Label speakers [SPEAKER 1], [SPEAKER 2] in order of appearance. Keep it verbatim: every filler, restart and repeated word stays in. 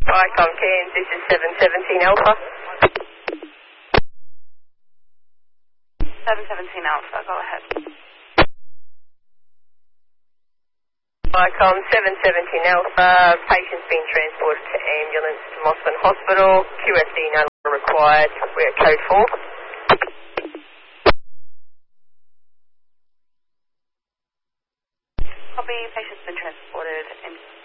[SPEAKER 1] Icon Cairns, this is seven seventeen Alpha.
[SPEAKER 2] seven seventeen Alpha, go ahead.
[SPEAKER 1] Icon seven seventeen Alpha, patient's been transported to ambulance to Mossman Hospital, Q S D no longer required, we're at code four.
[SPEAKER 2] Copy, patient's been transported in